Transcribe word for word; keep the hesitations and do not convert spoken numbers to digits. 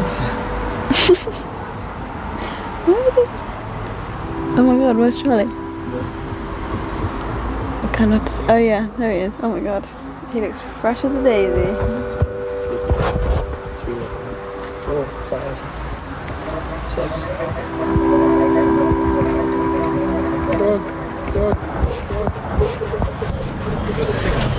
Yes. Why would they just... Oh my god, where's Charlie? I cannot... Oh yeah, there he is. Oh my god. He looks fresh as a daisy. Two, four, five, six. Frog, frog, frog.